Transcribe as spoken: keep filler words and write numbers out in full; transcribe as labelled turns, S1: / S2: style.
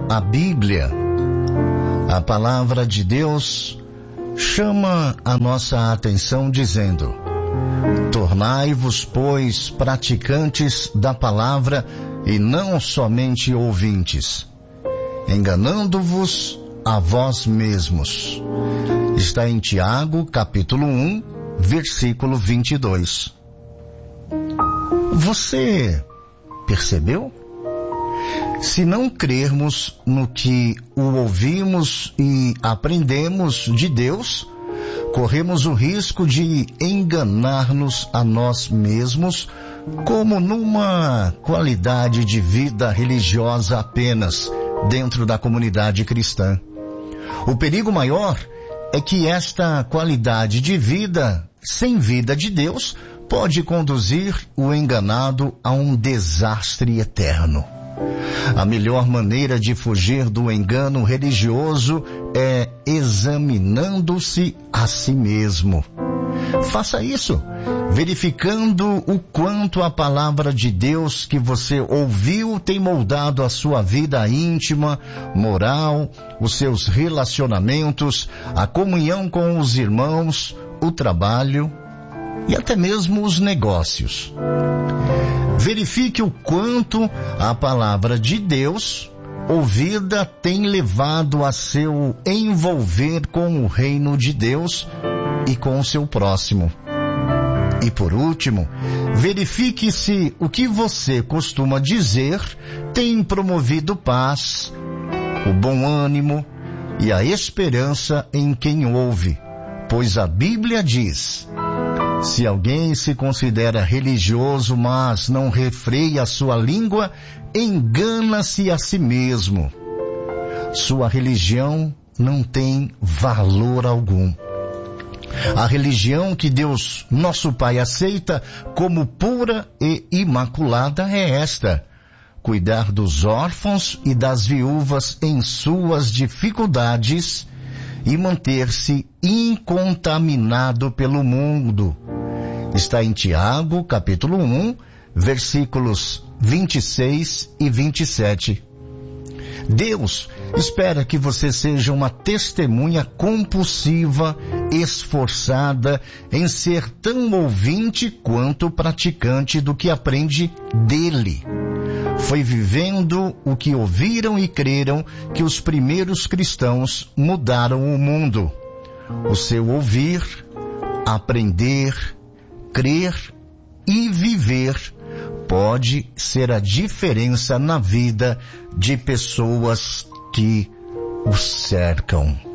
S1: a Bíblia, a palavra de Deus, chama a nossa atenção dizendo: tornai-vos, pois, praticantes da palavra e não somente ouvintes, enganando-vos a vós mesmos. Está em Tiago, capítulo um, versículo vinte e dois. Você percebeu? Se não crermos no que o ouvimos e aprendemos de Deus, corremos o risco de enganar-nos a nós mesmos, como numa qualidade de vida religiosa apenas dentro da comunidade cristã. O perigo maior é que esta qualidade de vida, sem vida de Deus, pode conduzir o enganado a um desastre eterno. A melhor maneira de fugir do engano religioso é examinando-se a si mesmo. Faça isso, verificando o quanto a palavra de Deus que você ouviu tem moldado a sua vida íntima, moral, os seus relacionamentos, a comunhão com os irmãos, o trabalho e até mesmo os negócios. Verifique o quanto a palavra de Deus ouvida tem levado a seu envolver com o reino de Deus e com o seu próximo. E por último, verifique se o que você costuma dizer tem promovido paz, o bom ânimo e a esperança em quem ouve, pois a Bíblia diz: se alguém se considera religioso, mas não refreia a sua língua, engana-se a si mesmo. Sua religião não tem valor algum. A religião que Deus, nosso Pai, aceita como pura e imaculada é esta: cuidar dos órfãos e das viúvas em suas dificuldades e manter-se incontaminado pelo mundo. Está em Tiago, capítulo um, versículos vinte e seis e vinte e sete. Deus espera que você seja uma testemunha compulsiva, esforçada em ser tão ouvinte quanto praticante do que aprende dele. Foi vivendo o que ouviram e creram que os primeiros cristãos mudaram o mundo. O seu ouvir, aprender, crer e viver pode ser a diferença na vida de pessoas que o cercam.